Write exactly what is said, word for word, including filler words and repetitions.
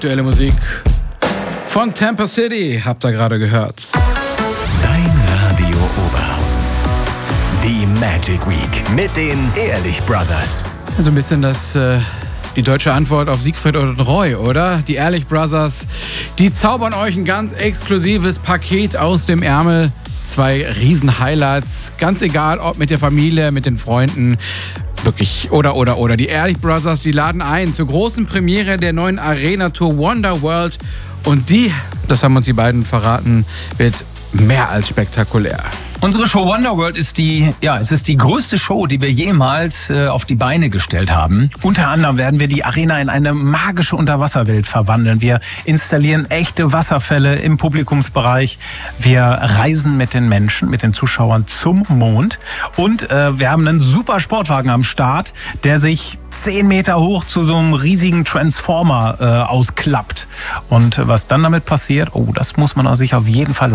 Aktuelle Musik von Tampa City, habt ihr gerade gehört. Dein Radio Oberhausen. Die Magic Week mit den Ehrlich Brothers. So ein bisschen das, äh, die deutsche Antwort auf Siegfried und Roy, oder? Die Ehrlich Brothers, die zaubern euch ein ganz exklusives Paket aus dem Ärmel. Zwei Riesen-Highlights, ganz egal, ob mit der Familie, mit den Freunden, wirklich, oder, oder, oder. Die Ehrlich Brothers, die laden ein zur großen Premiere der neuen Arena-Tour Wonderworld. Und die, das haben uns die beiden verraten, wird mehr als spektakulär. Unsere Show Wonderworld ist die, ja, es ist die größte Show, die wir jemals äh, auf die Beine gestellt haben. Unter anderem werden wir die Arena in eine magische Unterwasserwelt verwandeln. Wir installieren echte Wasserfälle im Publikumsbereich. Wir reisen mit den Menschen, mit den Zuschauern zum Mond. Und äh, wir haben einen super Sportwagen am Start, der sich zehn Meter hoch zu so einem riesigen Transformer äh, ausklappt. Und was dann damit passiert, oh, das muss man sich auf jeden Fall